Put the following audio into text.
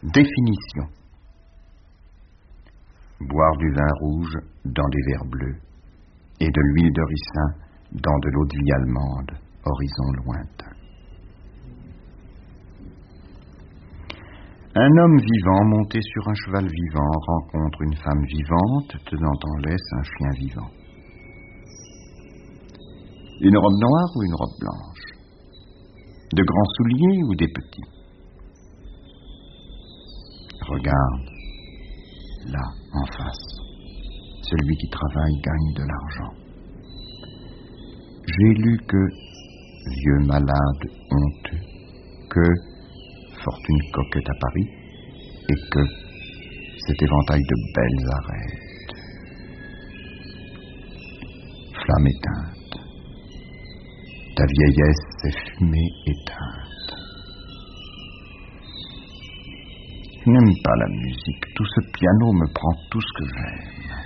Définition. Boire du vin rouge dans des verres bleus et de l'huile de ricin dans de l'eau de vie allemande, horizon lointain. Un homme vivant monté sur un cheval vivant rencontre une femme vivante tenant en laisse un chien vivant. Une robe noire ou une robe blanche? De grands souliers ou des petits? Regarde, là, en face, celui qui travaille gagne de l'argent. J'ai lu que, vieux malade honteux, que fortune coquette à Paris, et que cet éventail de belles arêtes. Flamme éteinte, ta vieillesse est fumée éteinte. Je n'aime pas la musique, tout ce piano me prend tout ce que j'aime.